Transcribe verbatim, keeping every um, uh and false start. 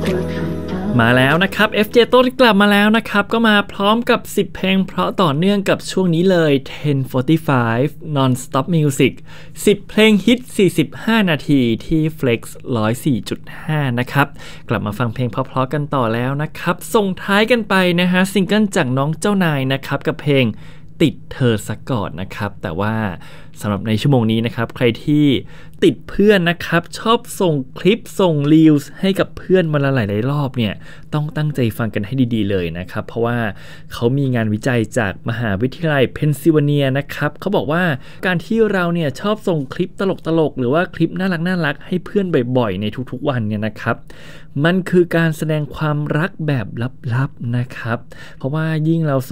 มาแล้วนะครับ เอฟ เจ ต้นกลับมาแล้วนะครับก็มาพร้อมกับสิบเพลงเพราะต่อเนื่องกับช่วงนี้เลยสิบสี่ Non-Stop Music สิบเพลงฮิตสี่สิบห้านาทีที่ Flex หนึ่งร้อยสี่จุดห้า นะครับกลับมาฟังเพลงเพราะๆกันต่อแล้วนะครับส่งท้ายกันไปนะฮะซิงเกิลจากน้องเจ้านายนะครับกับเพลงติดเธอซะก่อนนะครับแต่ว่าสำหรับในชั่วโมงนี้นะครับใครที่ติดเพื่อนนะครับชอบส่งคลิปส่งรีลส์ให้กับเพื่อนมาละหลายๆรอบเนี่ยต้องตั้งใจฟังกันให้ดีๆเลยนะครับเพราะว่าเขามีงานวิจัยจากมหาวิทยาลัยเพนซิลเวเนียนะครับเขาบอกว่าการที่เราเนี่ยชอบส่งคลิปตลกๆหรือว่าคลิปน่ารักๆให้เพื่อนบ่อยๆในทุกๆวันเนี่ยนะครับมันคือการแสดงความรักแบบลับๆนะครับเพราะว่ายิ่งเรา